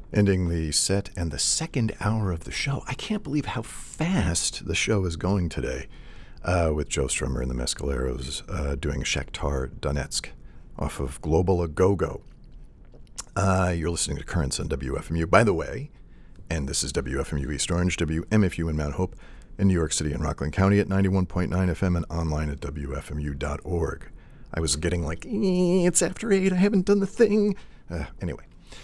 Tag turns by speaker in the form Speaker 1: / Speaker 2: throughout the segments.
Speaker 1: Ending the set and the second hour of the show. I can't believe how fast the show is going today, with Joe Strummer and the Mescaleros doing Shakhtar Donetsk off of Global A Go-Go. You're listening to Currents on WFMU, by the way, and this is WFMU East Orange, WMFU in Mount Hope, in New York City and Rockland County at 91.9 FM and online at WFMU.org. I was getting like, it's after 8, I haven't done the thing. Anyway,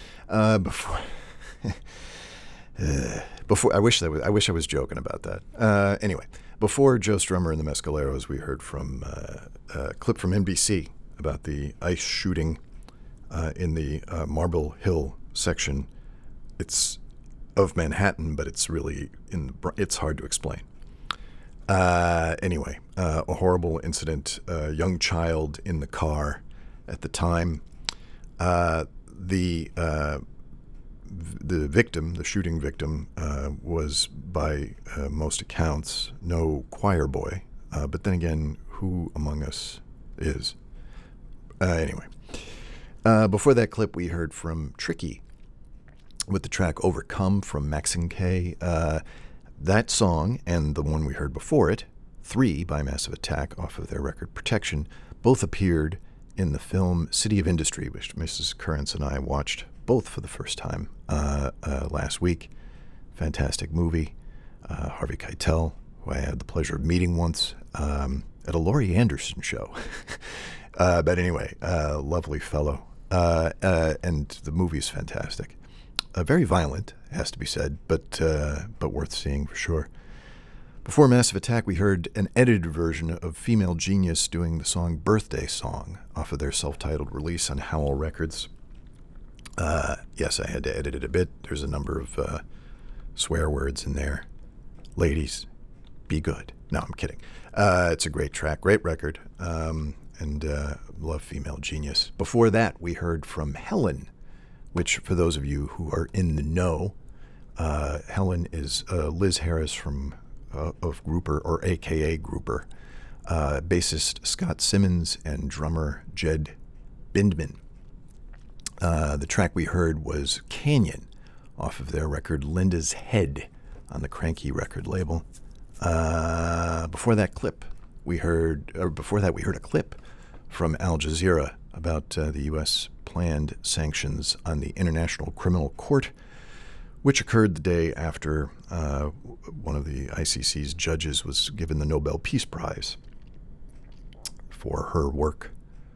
Speaker 1: before I wish I was joking about that. Anyway, before Joe Strummer and the Mescaleros, we heard from a clip from NBC about the ICE shooting in the Marble Hill section. It's of Manhattan, but it's really it's hard to explain. Anyway, a horrible incident. A young child in the car at the time. The victim, the shooting victim, was by most accounts no choir boy. But then again, who among us is? Anyway, before that clip, we heard from Tricky with the track Overcome from Maxine K. That song and the one we heard before it, 3 by Massive Attack off of their record Protection, both appeared in the film City of Industry, which Mrs. Currents and I watched both for the first time last week. Fantastic movie. Harvey Keitel, who I had the pleasure of meeting once at a Laurie Anderson show. But anyway, lovely fellow. And the movie's fantastic. Very violent, has to be said, but worth seeing for sure. Before Massive Attack, we heard an edited version of Female Genius doing the song Birthday Song off of their self-titled release on Howl Records. Yes, I had to edit it a bit. There's a number of swear words in there. Ladies, be good. No, I'm kidding. It's a great track, great record, and love Female Genius. Before that, we heard from Helen, which, for those of you who are in the know, Helen is Liz Harris of Grouper, or AKA Grouper, bassist Scott Simmons and drummer Jed Bindman. The track we heard was Canyon off of their record Linda's Head on the Cranky record label. Before that we heard a clip from Al Jazeera about the U.S. planned sanctions on the International Criminal Court, which occurred the day after one of the ICC's judges was given the Nobel Peace Prize for her work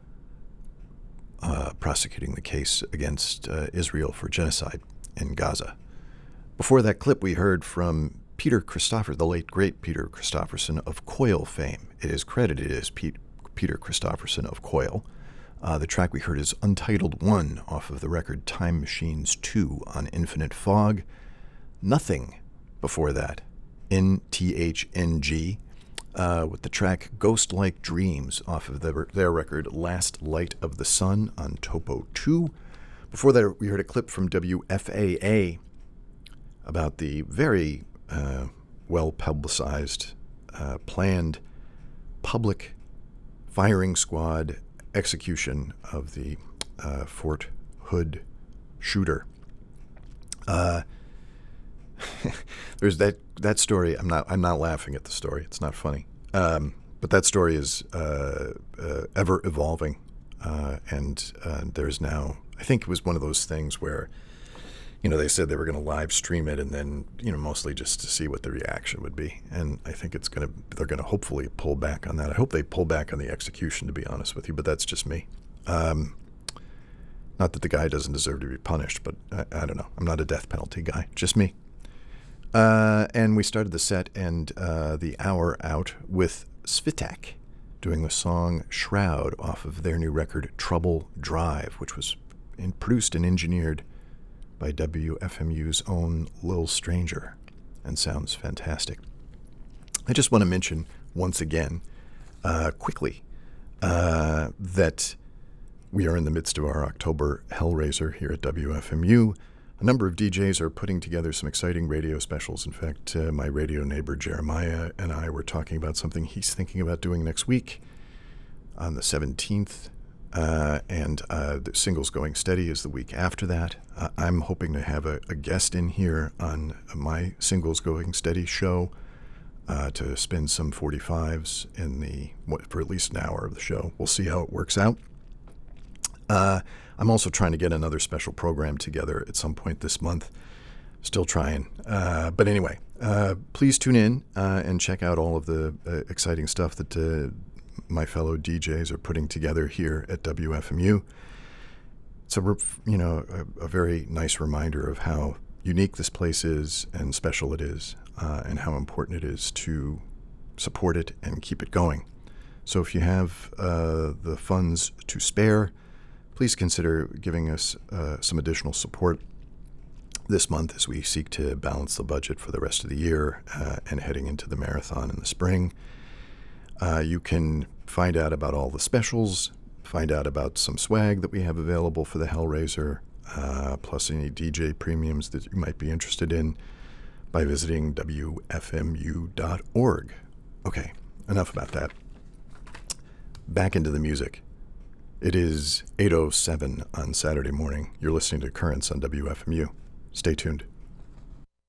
Speaker 1: prosecuting the case against Israel for genocide in Gaza. Before that clip, we heard from Peter Christopher, the late, great Peter Christopherson of Coil fame. It is credited as Peter Christopherson of Coil. The track we heard is Untitled One off of the record Time Machines 2 on Infinite Fog. Nothing before that. NTHNG with the track Ghost Like Dreams off of their record Last Light of the Sun on Topo 2. Before that, we heard a clip from WFAA about the very well-publicized, planned public firing squad execution of the Fort Hood shooter. There's that story. I'm not laughing at the story. It's not funny. But that story is ever evolving, and there's now. I think it was one of those things where, they said they were going to live stream it, and then mostly just to see what the reaction would be. And I think they're going to hopefully pull back on that. I hope they pull back on the execution, to be honest with you. But that's just me. Not that the guy doesn't deserve to be punished, but I don't know. I'm not a death penalty guy. Just me. And we started the set and the hour out with Svitak doing the song Shroud off of their new record Trouble Drive, which was produced and engineered by WFMU's own Lil Stranger, and sounds fantastic. I just want to mention once again, quickly, that we are in the midst of our October Hellraiser here at WFMU. A number of DJs are putting together some exciting radio specials. In fact, my radio neighbor Jeremiah and I were talking about something he's thinking about doing next week on the 17th and the Singles Going Steady is the week after that. I'm hoping to have a guest in here on my Singles Going Steady show to spin some 45s for at least an hour of the show. We'll see how it works out. I'm also trying to get another special program together at some point this month. Still trying. But anyway, please tune in and check out all of the exciting stuff that my fellow DJs are putting together here at WFMU. It's a very nice reminder of how unique this place is and special it is, and how important it is to support it and keep it going. So if you have the funds to spare, please consider giving us some additional support this month as we seek to balance the budget for the rest of the year and heading into the marathon in the spring. You can find out about all the specials, find out about some swag that we have available for the Hellraiser, plus any DJ premiums that you might be interested in by visiting WFMU.org. Okay, enough about that. Back into the music. It is 8:07 on Saturday morning. You're listening to Currents on WFMU. Stay tuned.